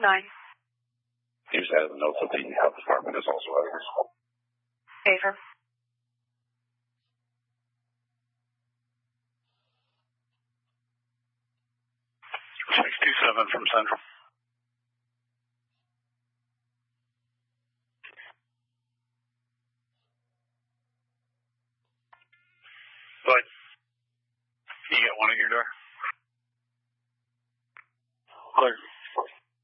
9. You just added the note that the health department is also out of this. Favor. 627 from Central.